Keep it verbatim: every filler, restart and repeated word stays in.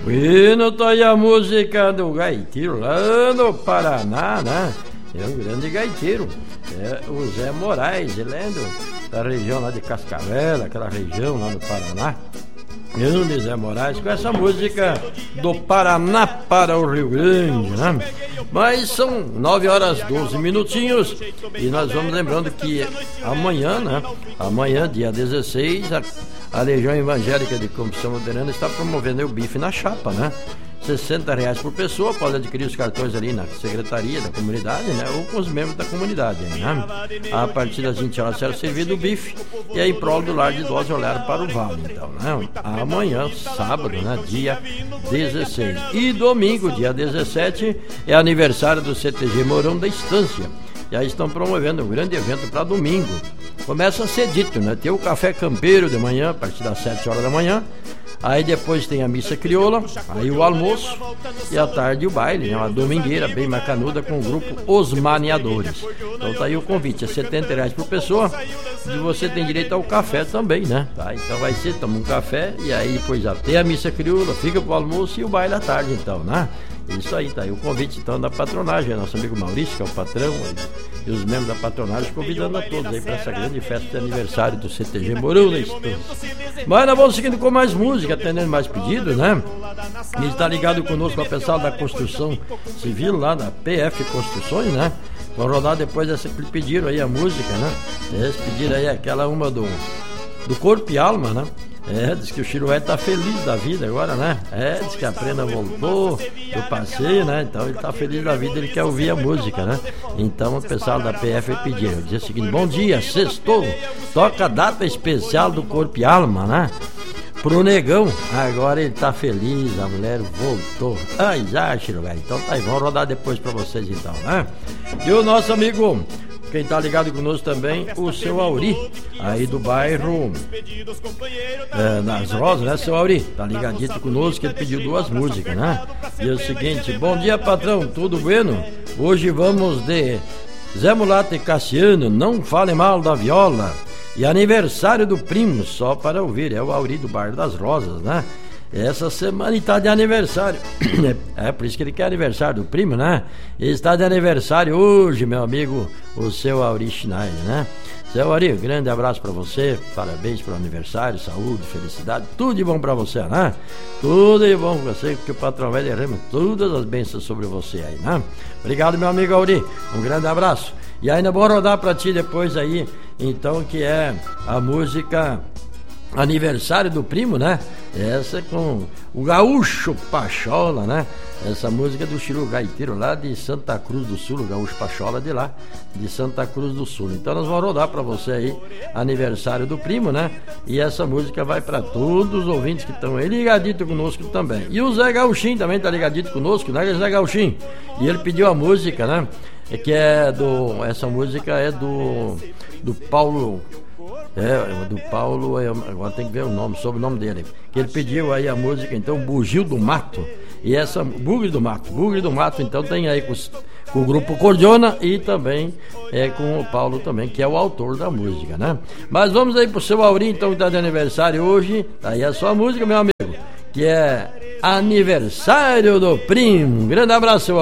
Bueno, tá aí a música do gaiteiro lá no Paraná, né? É um grande gaiteiro, é o Zé Moraes, ele é do, da região lá de Cascavel, aquela região lá no Paraná. Grande Zé Moraes, com essa música do Paraná para o Rio Grande, né? Mas são nove horas e doze minutinhos e nós vamos lembrando que amanhã, né? Amanhã, dia dezesseis, a, a Legião Evangélica de Confissão Luterana está promovendo o bife na chapa, né? sessenta reais por pessoa, pode adquirir os cartões ali na secretaria da comunidade, né? Ou com os membros da comunidade, né? A partir das vinte horas será servido o bife e aí em prol do lar de idosos olhar para o vale, então, né? Amanhã, sábado, né? Dia dezesseis. E domingo, dia dezessete, é aniversário do C T G Mourão da Estância. E aí estão promovendo um grande evento para domingo. Começa cedito, né? Tem o café campeiro de manhã, a partir das sete horas da manhã. Aí depois tem a missa crioula, aí o almoço e à tarde o baile, né? Uma domingueira bem macanuda com o grupo Os Maniadores. Então tá aí o convite, é setenta reais por pessoa e você tem direito ao café também, né? Tá, então vai ser, toma um café e aí depois tem a missa crioula, fica pro almoço e o baile à tarde então, né? Isso aí, tá aí o convite então da patronagem, nosso amigo Maurício, que é o patrão, e os membros da patronagem convidando a todos aí para essa grande festa de aniversário do C T G Mourão da Estância. Mas nós vamos seguindo com mais música, atendendo mais pedidos, né? E está ligado conosco o pessoal da construção civil lá da P F Construções, né? Vão rodar depois dessa que pediram aí a música, né? Eles pediram aí aquela uma do, do Corpo e Alma, né? É, diz que o Chirué tá feliz da vida agora, né? É, diz que a Prenda voltou do passeio, né? Então ele tá feliz da vida, ele quer ouvir a música, né? Então o pessoal da P F pediu, dizia o seguinte: bom dia, sextou, toca a data especial do Corpo e Alma, né? Pro negão, agora ele tá feliz, a mulher voltou. Ai, já, Chirué, então tá aí, vamos rodar depois pra vocês então, né? E o nosso amigo, quem tá ligado conosco também, o seu Auri, aí do bairro é, Nas Rosas, né, seu Auri? Tá ligadito conosco, que ele pediu duas músicas, né? E é o seguinte: bom dia, patrão, tudo bueno? Hoje vamos de Zé Mulato e Cassiano, Não Fale Mal da Viola. E aniversário do primo, só para ouvir, é o Auri do bairro Das Rosas, né? Essa semana ele está de aniversário. É por isso que ele quer aniversário do primo, né? Ele está de aniversário hoje, meu amigo, o seu Auri Schneider, né? Seu Auri, um grande abraço para você. Parabéns pelo aniversário, saúde, felicidade, tudo de bom para você, né? Tudo de bom para você, porque o patrão vai derramar todas as bênçãos sobre você aí, né? Obrigado, meu amigo Auri, um grande abraço. E ainda vou rodar para ti depois aí, então, que é a música Aniversário do Primo, né? Essa com o Gaúcho Pachola, né? Essa música do Chiru Gaiteiro lá de Santa Cruz do Sul, o Gaúcho Pachola de lá, de Santa Cruz do Sul. Então nós vamos rodar para você aí, Aniversário do Primo, né? E essa música vai para todos os ouvintes que estão aí ligadito conosco também. E o Zé Gauchinho também tá ligadito conosco, né, Zé Gauchinho? E ele pediu a música, né? Que é do... Essa música é do... Do Paulo... É, do Paulo, agora tem que ver o nome, sobre o nome dele. Que ele pediu aí a música, então, Bugio do Mato. E essa, Bugre do Mato, Bugre do Mato, então tem aí com, com o grupo Cordiona e também é com o Paulo também, que é o autor da música, né? Mas vamos aí pro seu Auri, então, que tá de aniversário hoje. Aí é a sua música, meu amigo, que é Aniversário do Primo. Um grande abraço, seu